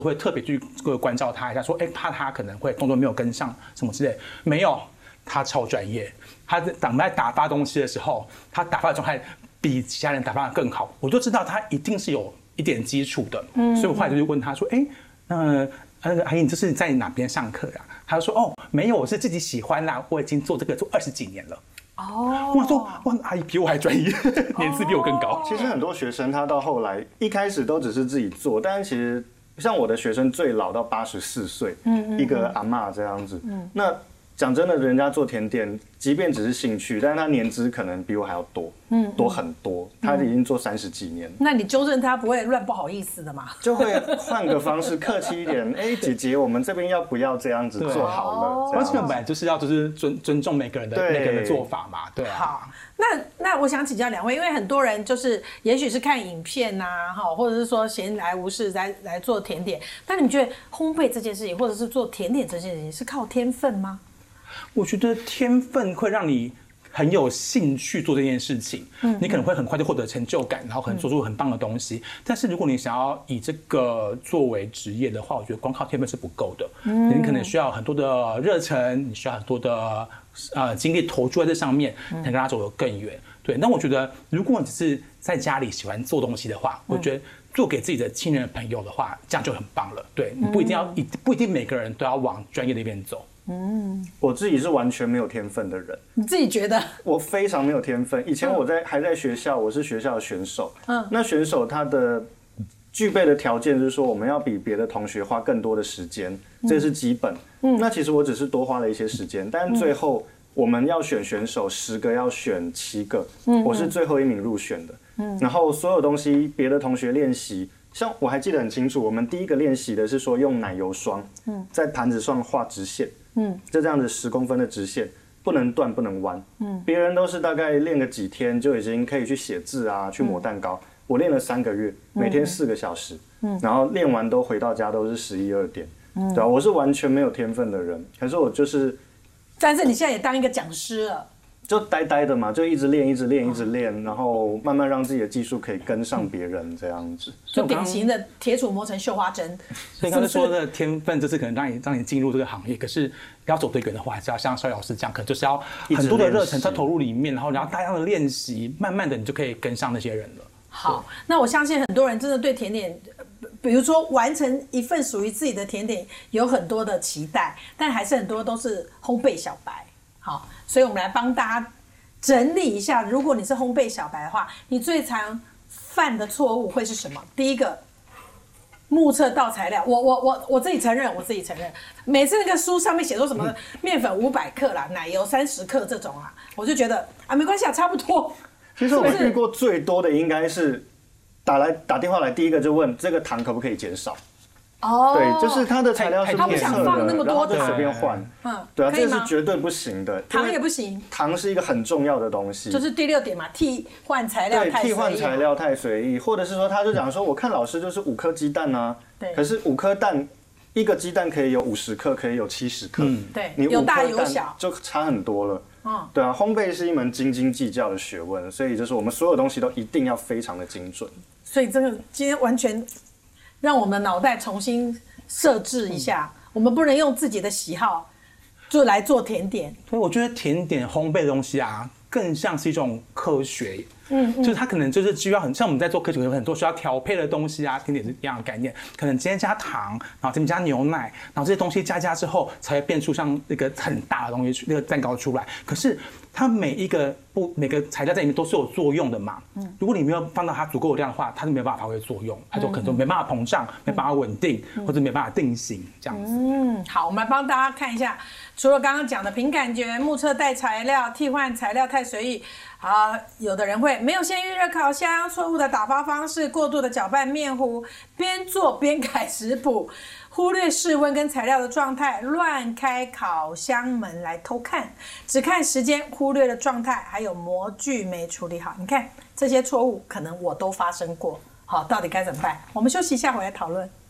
会特别去关照他一下，说，怕他可能会动作没有跟上什么之类。没有，他超专业。他在打发东西的时候，他打发的状态比其他人打发的更好，我就知道他一定是有一点基础的。所以我后来就问他说，那个阿姨，你这是在哪边上课呀？他就说，没有，我是自己喜欢啦，我已经做这个做20几年了。我说哇，阿姨比我还专业，年资比我更高。 其实很多学生他到后来一开始都只是自己做，但是其实像我的学生最老到84岁，一个阿嬷这样子。那讲真的，人家做甜点，即便只是兴趣，但是他年资可能比我还要多，多很多。他已经做30几年。 那你纠正他不会乱不好意思的吗？ 就会换个方式，客气一点。姐姐，我们这边要不要这样子做好了？ 完全本来就是要尊重每个人的做法嘛，对啊。 好，那我想请教两位，因为很多人就是也许是看影片呐，或者是说闲来无事来做甜点。但你们觉得烘焙这件事情，或者是做甜点这件事情，是靠天分吗？ 我觉得天分会让你很有兴趣做这件事情，你可能会很快就获得成就感，然后可能做出很棒的东西。但是如果你想要以这个作为职业的话，我觉得光靠天分是不够的。你可能需要很多的热忱，你需要很多的精力投注在这上面，才能让它走得更远。对，那我觉得如果你只是在家里喜欢做东西的话，我觉得做给自己的亲人朋友的话，这样就很棒了。对，你不一定每个人都要往专业那边走。 我自己是完全没有天分的人。 你自己觉得？ 我非常没有天分。以前我还在学校，我是学校的选手。那选手他的具备的条件就是说，我们要比别的同学花更多的时间，这是基本。那其实我只是多花了一些时间，但最后我们要选选手，10个要选7个，我是最后1名入选的。然后所有东西别的同学练习。像我还记得很清楚，我们第一个练习的是说用奶油霜，在盘子上画直线，就这样子10公分的直线，不能断不能弯。别人都是大概练个几天就已经可以去写字啊，去抹蛋糕。我练了3个月，每天4个小时，然后练完都回到家都是11、12点，对吧？我是完全没有天分的人，可是我就是， 但是你现在也当一个讲师了。 就呆呆的嘛，就一直练，一直练，一直练，然后慢慢让自己的技术可以跟上别人这样子。 就典型的铁杵磨成绣花针。 所以刚才说的天分，这是可能让你进入这个行业，可是要走得远的话，还是要像邵老师这样，可能就是要很多的热忱在投入里面，然后大量的练习，慢慢的你就可以跟上那些人了。 好，那我相信很多人真的对甜点，比如说完成一份属于自己的甜点，有很多的期待，但还是很多都是烘焙小白。好，所以我们来帮大家整理一下，如果你是烘焙小白的话，你最常犯的错误会是什么？第一个，目测到材料，我自己承认，每次那个书上面写说什么面粉500克啦，奶油30克这种啊，我就觉得没关系啊，差不多。 其实我遇过最多的应该是打电话来，第一个就问这个糖可不可以减少。对，就是它的材料是不想放那么多糖，就随便换。对啊，这是绝对不行的。 糖也不行， 糖是一个很重要的东西。 就是第6点嘛，替换材料太随意。 替换材料太随意，或者是说，他就讲说，我看老师就是5颗鸡蛋啊，可是5颗蛋，一个鸡蛋可以有50克，可以有70克。 对， 你有大有小， 就差很多了。对啊，烘焙是一门斤斤计较的学问，所以就是我们所有东西都一定要非常的精准。 所以这个今天完全让我们的脑袋重新设置一下，我们不能用自己的喜好就来做甜点。 所以我觉得甜点烘焙的东西啊，更像是一种科学。就是它可能就是需要像我们在做科学，有很多需要调配的东西啊，甜点是一样的概念。可能今天加糖，然后这边加牛奶，然后这些东西加后，才会变出像那个很大的东西，那个蛋糕出来。可是它每个材料在里面都是有作用的嘛。如果你没有放到它足够的量的话，它就没有办法发挥作用，它就可能就没办法膨胀，没办法稳定，或者没办法定型这样子。 好，我们来帮大家看一下，除了刚刚讲的凭感觉、目测带材料、替换材料太随意。好，有的人会没有先预热烤箱，错误的打发方式，过度的搅拌面糊，边做边改食谱，忽略室温跟材料的状态，乱开烤箱门来偷看，只看时间，忽略了状态，还有模具没处理好。你看这些错误，可能我都发生过。好，到底该怎么办？我们休息一下，回来讨论。